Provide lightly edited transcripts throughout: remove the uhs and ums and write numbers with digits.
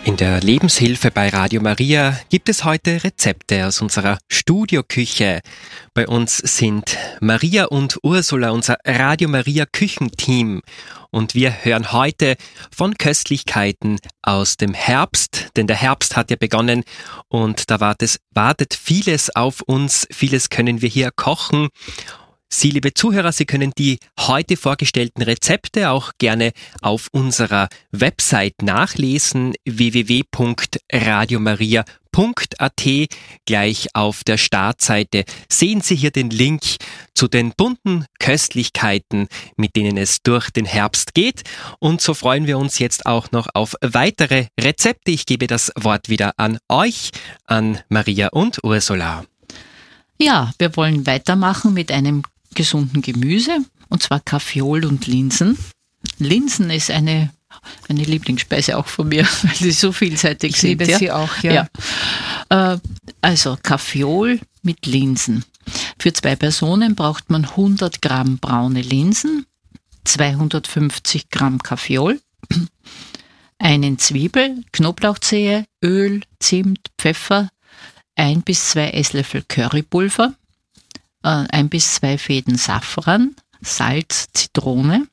In der Lebenshilfe bei Radio Maria gibt es heute Rezepte aus unserer Studioküche. Bei uns sind Maria und Ursula, unser Radio Maria Küchenteam. Und wir hören heute von Köstlichkeiten aus dem Herbst, denn der Herbst hat ja begonnen und da wartet vieles auf uns, vieles können wir hier kochen. Sie, liebe Zuhörer, Sie können die heute vorgestellten Rezepte auch gerne auf unserer Website nachlesen, www.radiomaria.at. Gleich auf der Startseite sehen Sie hier den Link zu den bunten Köstlichkeiten, mit denen es durch den Herbst geht. Und so freuen wir uns jetzt auch noch auf weitere Rezepte. Ich gebe das Wort wieder an euch, an Maria und Ursula. Ja, wir wollen weitermachen mit einem gesunden Gemüse, und zwar Kaffeeol und Linsen. Linsen ist eine Lieblingsspeise auch von mir, weil sie so vielseitig sind. Ich liebe sie auch, ja. Also Kaffeeol mit Linsen. Für 2 Personen braucht man 100 Gramm braune Linsen, 250 Gramm Kaffeeol, einen Zwiebel, Knoblauchzehe, Öl, Zimt, Pfeffer, 1 bis 2 Esslöffel Currypulver, 1 bis 2 Fäden Safran, Salz, Zitrone,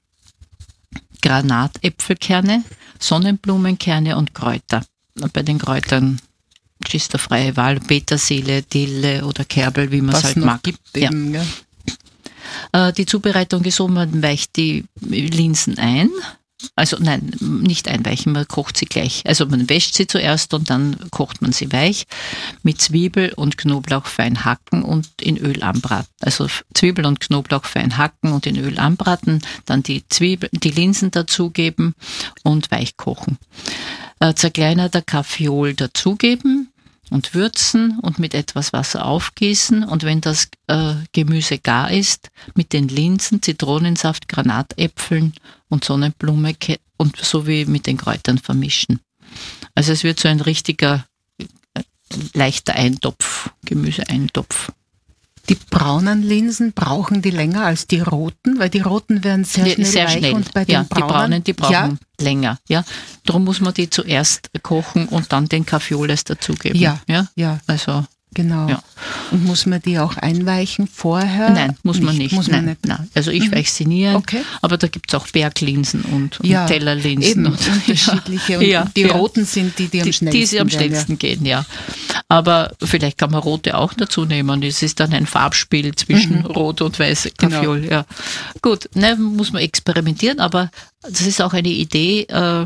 Granatäpfelkerne, Sonnenblumenkerne und Kräuter. Bei den Kräutern ist der freie Wahl, Petersilie, Dille oder Kerbel, wie man es halt mag. Gibt eben, ja. Die Zubereitung ist so, man weicht die Linsen ein. Also nein, nicht einweichen, man kocht sie gleich. Also man wäscht sie zuerst und dann kocht man sie weich mit Zwiebel und Knoblauch fein hacken und in Öl anbraten. Also Zwiebel und Knoblauch fein hacken und in Öl anbraten, dann die Linsen dazugeben und weich kochen. Zerkleinerter Kaffeeol dazugeben und würzen und mit etwas Wasser aufgießen, und wenn das Gemüse gar ist, mit den Linsen, Zitronensaft, Granatäpfeln und Sonnenblume und sowie mit den Kräutern vermischen. Also es wird so ein richtiger leichter Eintopf, Gemüseeintopf. Die braunen Linsen, brauchen die länger als die roten? Weil die roten werden sehr schnell weich. Und bei den braunen, die brauchen länger. Ja, darum muss man die zuerst kochen und dann den Kaffeeol erst dazugeben. Ja. Also genau. Ja. Und muss man die auch einweichen vorher? Nein, muss man nicht. Nein. Also ich weiche sie nie ein, okay. Aber da gibt es auch Berglinsen und Tellerlinsen. Eben, und unterschiedliche. Und die roten sind die am schnellsten die am schnellsten gehen, ja. Aber vielleicht kann man rote auch dazu nehmen. Es ist dann ein Farbspiel zwischen Rot und Weiß Kaffeeol. Genau. Ja. Gut, muss man experimentieren, aber das ist auch eine Idee,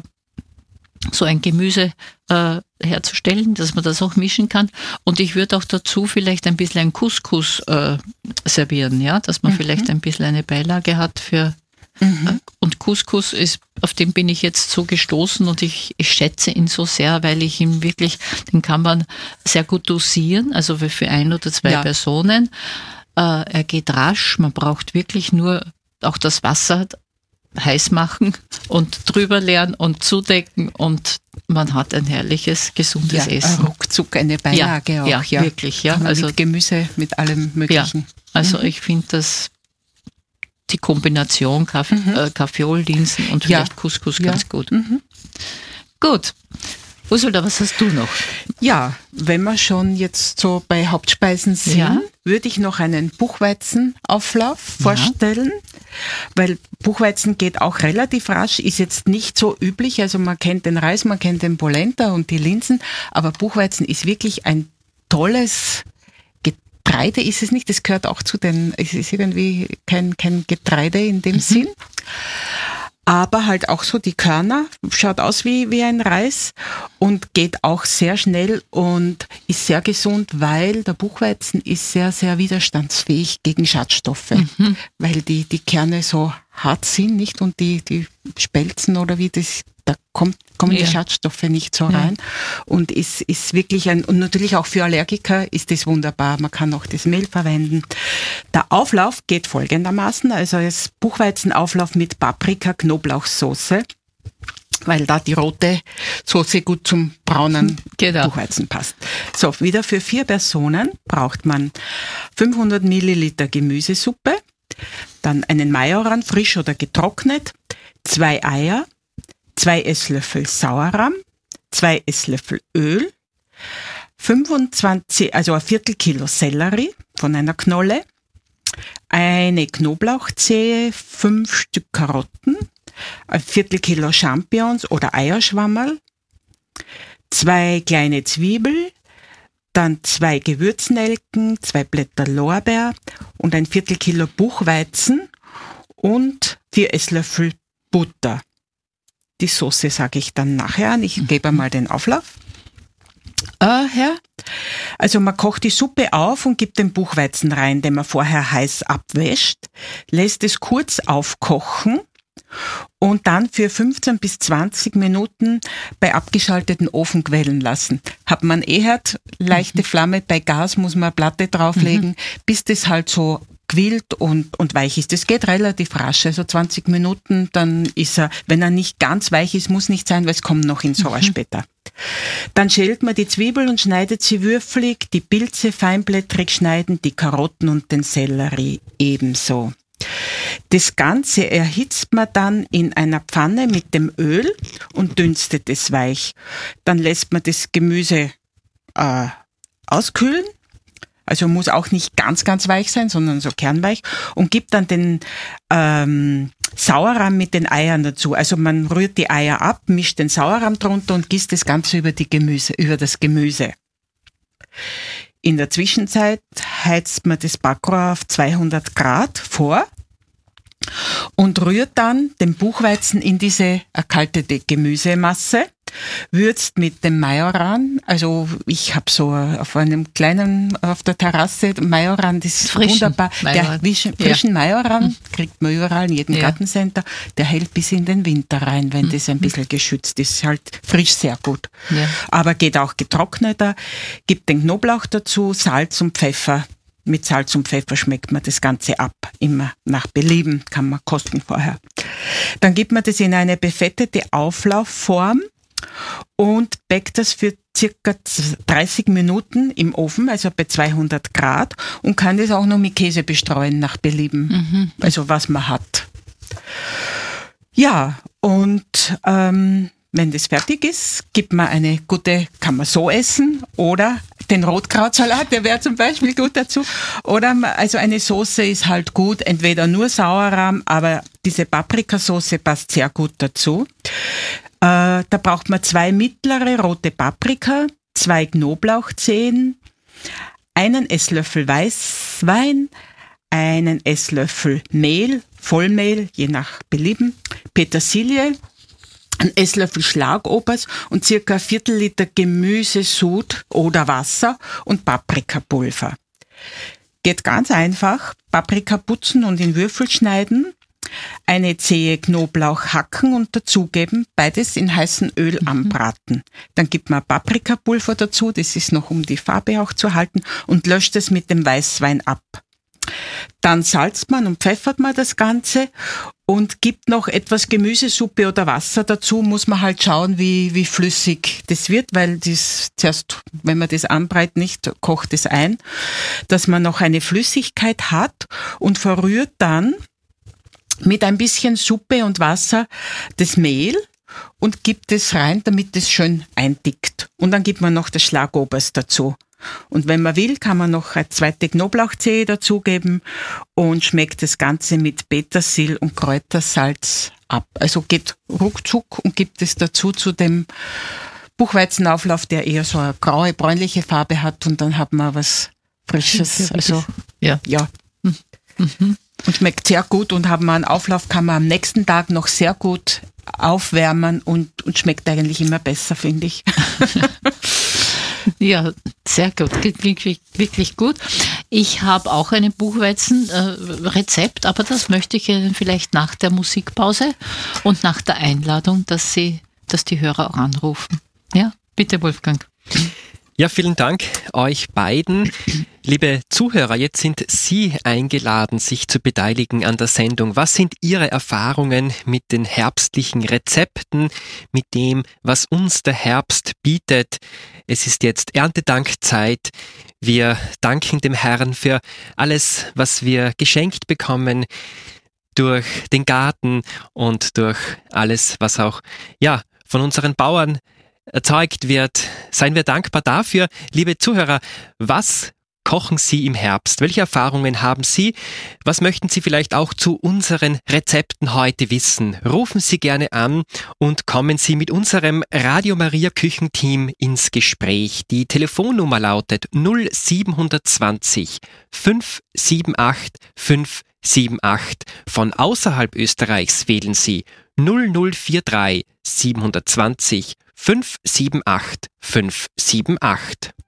so ein Gemüse herzustellen, dass man das auch mischen kann. Und ich würde auch dazu vielleicht ein bisschen ein Couscous servieren, ja, dass man vielleicht ein bisschen eine Beilage hat für. Und Couscous auf den bin ich jetzt so gestoßen, und ich schätze ihn so sehr, weil ich ihn wirklich, den kann man sehr gut dosieren, also für 1 oder 2 Personen. Er geht rasch, man braucht wirklich nur auch das Wasser heiß machen und drüber leeren und zudecken, und man hat ein herrliches, gesundes Essen. Ruckzuck eine Beilage auch. Ja, wirklich. Ja. Also mit Gemüse, mit allem Möglichen. Ja, also ich finde das die Kombination Kaffeeol, Linsen und vielleicht Couscous ganz gut. Gut. Ursula, was hast du noch? Ja, wenn wir schon jetzt so bei Hauptspeisen sind, würde ich noch einen Buchweizenauflauf vorstellen, weil Buchweizen geht auch relativ rasch, ist jetzt nicht so üblich, also man kennt den Reis, man kennt den Polenta und die Linsen, aber Buchweizen ist wirklich ein tolles Getreide, ist es nicht, das gehört auch zu es ist irgendwie kein Getreide in dem Sinn. Aber halt auch so die Körner, schaut aus wie ein Reis und geht auch sehr schnell und ist sehr gesund, weil der Buchweizen ist sehr, sehr widerstandsfähig gegen Schadstoffe, weil die Kerne so hart sind, nicht? Und die Spelzen oder wie das, da kommen die Schadstoffe nicht so rein. Und ist wirklich und natürlich auch für Allergiker ist das wunderbar. Man kann auch das Mehl verwenden. Der Auflauf geht folgendermaßen, also es Buchweizenauflauf mit Paprika, Knoblauchsoße, weil da die rote Soße gut zum braunen Buchweizen passt. So, wieder für 4 Personen braucht man 500 Milliliter Gemüsesuppe, dann einen Majoran, frisch oder getrocknet, 2 Eier, 2 Esslöffel Sauerrahm, 2 Esslöffel Öl, 25, also ein Viertelkilo Sellerie von einer Knolle, eine Knoblauchzehe, 5 Stück Karotten, ein Viertelkilo Champignons oder Eierschwammerl, 2 kleine Zwiebeln, dann 2 Gewürznelken, 2 Blätter Lorbeer und ein Viertelkilo Buchweizen und 4 Esslöffel Butter. Die Soße sage ich dann nachher an. Ich gebe mal den Auflauf her. Also man kocht die Suppe auf und gibt den Buchweizen rein, den man vorher heiß abwäscht, lässt es kurz aufkochen und dann für 15 bis 20 Minuten bei abgeschalteten Ofen quellen lassen. Hat man Herd, leichte Flamme, bei Gas muss man eine Platte drauflegen, bis das halt so quillt und weich ist. Das geht relativ rasch, also 20 Minuten, dann ist er, wenn er nicht ganz weich ist, muss nicht sein, weil es kommt noch in Sauer später. Dann schält man die Zwiebel und schneidet sie würfelig, die Pilze feinblättrig schneiden, die Karotten und den Sellerie ebenso. Das Ganze erhitzt man dann in einer Pfanne mit dem Öl und dünstet es weich. Dann lässt man das Gemüse auskühlen. Also muss auch nicht ganz, ganz weich sein, sondern so kernweich und gibt dann den Sauerrahm mit den Eiern dazu. Also man rührt die Eier ab, mischt den Sauerrahm drunter und gießt das Ganze über das Gemüse. In der Zwischenzeit heizt man das Backrohr auf 200 Grad vor und rührt dann den Buchweizen in diese erkaltete Gemüsemasse, würzt mit dem Majoran. Also ich habe so auf der Terrasse Majoran, das ist wunderbar. Der frischen Majoran kriegt man überall in jedem Gartencenter. Der hält bis in den Winter rein, wenn das ein bisschen geschützt ist. Halt frisch sehr gut. Ja. Aber geht auch getrockneter. Gibt den Knoblauch dazu, Salz und Pfeffer. Mit Salz und Pfeffer schmeckt man das Ganze ab. Immer nach Belieben, kann man kosten vorher. Dann gibt man das in eine befettete Auflaufform und backt das für circa 30 Minuten im Ofen, also bei 200 Grad und kann das auch noch mit Käse bestreuen nach Belieben, also was man hat. Ja, und wenn das fertig ist, gibt man eine gute, kann man so essen oder den Rotkrautsalat, der wäre zum Beispiel gut dazu. Oder also eine Soße ist halt gut, entweder nur Sauerrahm, aber diese Paprikasauce passt sehr gut dazu. Da braucht man 2 mittlere rote Paprika, 2 Knoblauchzehen, einen Esslöffel Weißwein, einen Esslöffel Mehl, Vollmehl, je nach Belieben, Petersilie, ein Esslöffel Schlagobers und circa ein Viertel-Liter Gemüsesud oder Wasser und Paprikapulver. Geht ganz einfach. Paprika putzen und in Würfel schneiden, eine Zehe Knoblauch hacken und dazugeben, beides in heißem Öl anbraten. Dann gibt man Paprikapulver dazu, das ist noch um die Farbe auch zu halten und löscht es mit dem Weißwein ab. Dann salzt man und pfeffert man das Ganze und gibt noch etwas Gemüsesuppe oder Wasser dazu, muss man halt schauen, wie flüssig das wird, weil das zuerst, wenn man das anbrät, nicht kocht es ein, dass man noch eine Flüssigkeit hat und verrührt dann mit ein bisschen Suppe und Wasser das Mehl und gibt es rein, damit es schön eindickt. Und dann gibt man noch das Schlagobers dazu. Und wenn man will, kann man noch eine zweite Knoblauchzehe dazugeben und schmeckt das Ganze mit Petersil und Kräutersalz ab. Also geht ruckzuck und gibt es dazu zu dem Buchweizenauflauf, der eher so eine graue, bräunliche Farbe hat und dann hat man was Frisches. Also ja. Und schmeckt sehr gut und haben wir einen Auflauf, kann man am nächsten Tag noch sehr gut aufwärmen und schmeckt eigentlich immer besser, finde ich. Ja, sehr gut, wirklich gut. Ich habe auch ein Buchweizen-Rezept, aber das möchte ich Ihnen vielleicht nach der Musikpause und nach der Einladung, dass die Hörer auch anrufen. Ja, bitte Wolfgang. Ja, vielen Dank euch beiden. Liebe Zuhörer, jetzt sind Sie eingeladen, sich zu beteiligen an der Sendung. Was sind Ihre Erfahrungen mit den herbstlichen Rezepten, mit dem, was uns der Herbst bietet? Es ist jetzt Erntedankzeit. Wir danken dem Herrn für alles, was wir geschenkt bekommen durch den Garten und durch alles, was auch, ja, von unseren Bauern erzeugt wird. Seien wir dankbar dafür. Liebe Zuhörer, was kochen Sie im Herbst? Welche Erfahrungen haben Sie? Was möchten Sie vielleicht auch zu unseren Rezepten heute wissen? Rufen Sie gerne an und kommen Sie mit unserem Radio Maria Küchenteam ins Gespräch. Die Telefonnummer lautet 0720 578 578. Von außerhalb Österreichs wählen Sie 0043 720 578 578.